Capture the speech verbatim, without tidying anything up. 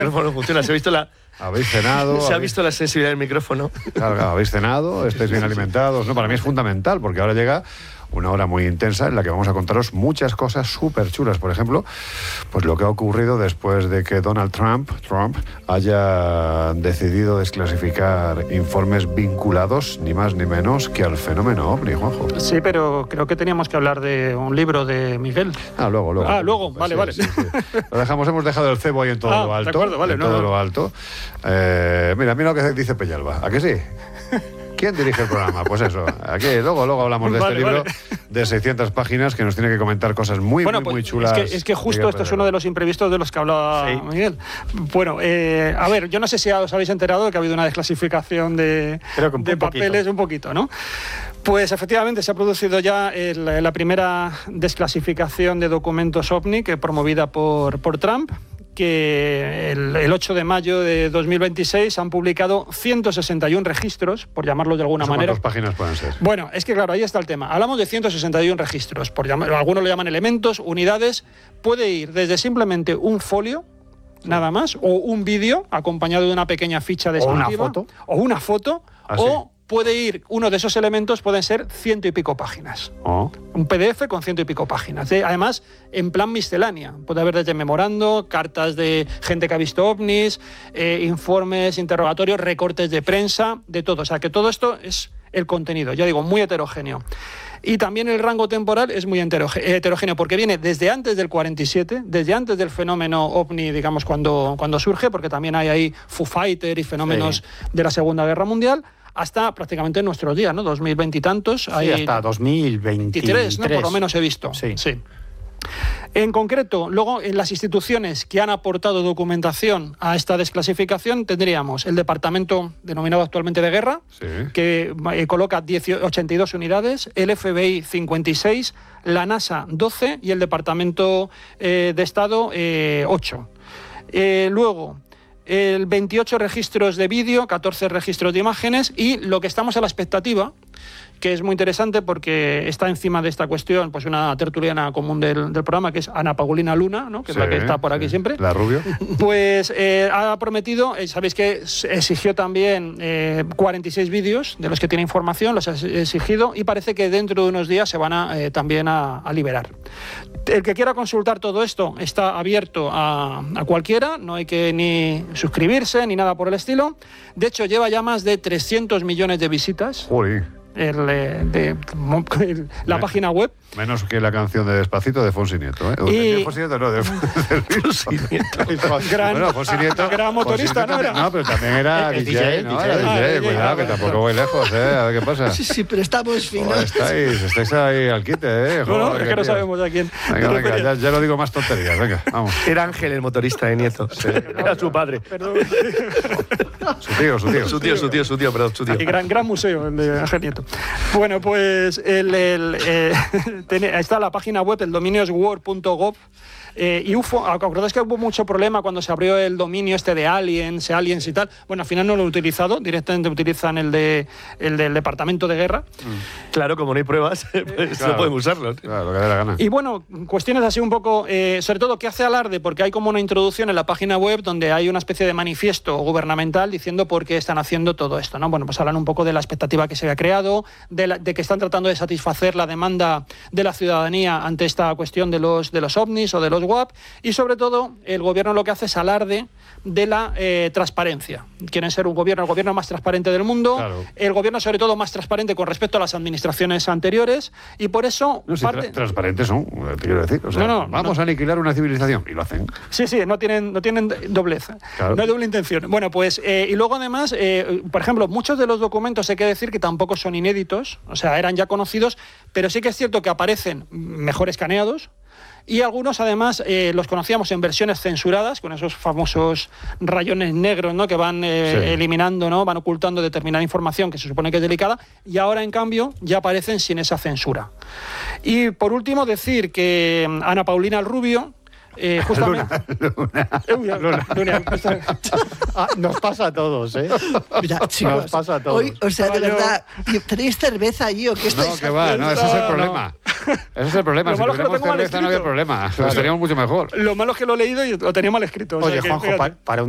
micrófono funciona. ¿Se ha visto la... ¿Habéis cenado? ¿Se ha ¿Habéis... visto la sensibilidad del micrófono? Claro, claro, habéis cenado, estáis bien alimentados. No, para mí es fundamental, porque ahora llega una hora muy intensa en la que vamos a contaros muchas cosas súper chulas. Por ejemplo, pues lo que ha ocurrido después de que Donald Trump, Trump haya decidido desclasificar informes vinculados, ni más ni menos, que al fenómeno ovni, Juanjo. Sí, pero creo que teníamos que hablar de un libro de Miguel. Ah, luego, luego. Ah, luego, vale, sí, vale. Sí, sí. Lo dejamos, hemos dejado el cebo ahí en todo ah, lo alto. De acuerdo, vale. En no, todo no. lo alto. Eh, mira, mira lo que dice Peñalba. ¿A que sí? ¿Quién dirige el programa? Pues eso, aquí luego, luego hablamos de vale, este libro vale. de seiscientas páginas que nos tiene que comentar cosas muy, bueno, muy, pues, muy chulas. Es que, es que justo Miguel esto es Pedrero. uno de los imprevistos de los que hablaba sí. Miguel. Bueno, eh, a ver, yo no sé si os habéis enterado de que ha habido una desclasificación de, Creo que un de poquito. papeles, un poquito, ¿no? Pues efectivamente se ha producido ya el, la primera desclasificación de documentos OVNI que promovida por, por Trump, que el, el ocho de mayo de dos mil veintiséis han publicado ciento sesenta y uno registros, por llamarlos de alguna ¿Eso manera. ¿Cuántas páginas pueden ser? Bueno, es que claro, ahí está el tema. Hablamos de ciento sesenta y uno registros, por llamar, algunos lo llaman elementos, unidades. Puede ir desde simplemente un folio, sí. nada más, o un vídeo acompañado de una pequeña ficha descriptiva. O una foto. O una foto, ¿Ah, o... sí? puede ir, uno de esos elementos pueden ser ciento y pico páginas. Oh. Un P D F con ciento y pico páginas. ¿eh? Además, en plan miscelánea. Puede haber desde memorando, cartas de gente que ha visto ovnis, eh, informes, interrogatorios, recortes de prensa, de todo. O sea, que todo esto es el contenido, ya digo, muy heterogéneo. Y también el rango temporal es muy heterogéneo, porque viene desde antes del cuarenta y siete, desde antes del fenómeno ovni, digamos, cuando, cuando surge, porque también hay ahí Foo Fighter y fenómenos sí. de la Segunda Guerra Mundial, hasta prácticamente nuestros días, ¿no? dos mil veinte y tantos. Sí, hay hasta dos mil veintitrés, ¿no? Por lo menos he visto. Sí. sí. En concreto, luego en las instituciones que han aportado documentación a esta desclasificación tendríamos el departamento denominado actualmente de guerra, sí. que eh, coloca ochenta y dos unidades, el F B I cincuenta y seis, la NASA doce y el Departamento eh, de Estado eh, ocho. Eh, luego... el veintiocho registros de vídeo, catorce registros de imágenes y lo que estamos a la expectativa, que es muy interesante porque está encima de esta cuestión pues una tertuliana común del, del programa, que es Ana Paulina Luna, ¿no? que sí, es la que está por aquí sí. siempre. La rubio. Pues eh, ha prometido, eh, sabéis que exigió también eh, cuarenta y seis vídeos de los que tiene información, los ha exigido y parece que dentro de unos días se van a, eh, también a, a liberar. El que quiera consultar todo esto está abierto a, a cualquiera, no hay que ni suscribirse ni nada por el estilo. De hecho, lleva ya más de trescientos millones de visitas. Uy. El, de, el, la Men, página web. Menos que la canción de Despacito de Fonsi Nieto. ¿eh? Y... De Fonsi Nieto, no, de, de Fonsi Nieto. gran, bueno, Fonsi Nieto. Gran motorista, ¿no era? No, pero también era el, D J, el ¿no? D J, Era D J, ah, cuidado, que tampoco voy lejos, ¿eh? A ver qué pasa. Sí, sí, pero estamos finos. Oh, estáis, estáis ahí al quite, ¿eh? No, no, Joder, es que no tío. sabemos a quién. Venga, venga, ya, ya no digo más tonterías, venga, vamos. Era Ángel el motorista de Nieto. Sí. Era su padre. Perdón. Su tío, su tío. Su tío, su tío, su tío, perdón, su tío. Y gran, gran museo, el de Ángel Nieto. Bueno, pues el, el, eh, tiene, está la página web, el dominio es war punto gov. Eh, y U F O, acordáis que hubo mucho problema cuando se abrió el dominio este de aliens, aliens y tal. Bueno, al final no lo he utilizado, directamente utilizan el de el del Departamento de Guerra. Mm. Claro, como no hay pruebas, pues claro, no podemos usarlo. Claro, lo que dé la gana. Y bueno, cuestiones así un poco, eh, sobre todo que hace alarde, porque hay como una introducción en la página web donde hay una especie de manifiesto gubernamental diciendo por qué están haciendo todo esto, ¿no? Bueno, pues hablan un poco de la expectativa que se había creado, de, la, de que están tratando de satisfacer la demanda de la ciudadanía ante esta cuestión de los, de los ovnis o de los W A P, y sobre todo el gobierno lo que hace es alarde de la eh, transparencia. Quieren ser un gobierno, el gobierno más transparente del mundo, claro. El gobierno sobre todo más transparente con respecto a las administraciones anteriores, y por eso... No, si parte... tra transparentes son, te quiero decir. O sea, no, no, vamos no. a aniquilar una civilización, y lo hacen. Sí, sí, no tienen, no tienen doblez, claro. No hay doble intención. Bueno, pues, eh, y luego además, eh, por ejemplo, muchos de los documentos hay que decir que tampoco son inéditos, o sea, eran ya conocidos, pero sí que es cierto que aparecen mejor escaneados, y algunos además eh, los conocíamos en versiones censuradas, con esos famosos rayones negros, ¿no? que van eh, sí. eliminando, ¿no? van ocultando determinada información que se supone que es delicada, y ahora en cambio ya aparecen sin esa censura. Y por último decir que Ana Paulina Rubio, Eh, justamente... Luna, Luna. Luna. Luna. Ah, nos pasa a todos, ¿eh? Mira, chicos, nos pasa a todos. Hoy, o sea, de Yo... verdad, ¿tenéis cerveza allí o qué estáis No, que va, no, ese es el problema. No. Ese es el problema. Lo Si malo es que lo tuviéramos tengo mal cerveza no había escrito. problema. Claro. Lo teníamos mucho mejor. Lo malo es que lo he leído y lo tenía mal escrito. Oye, o sea, que, Juanjo, para, para un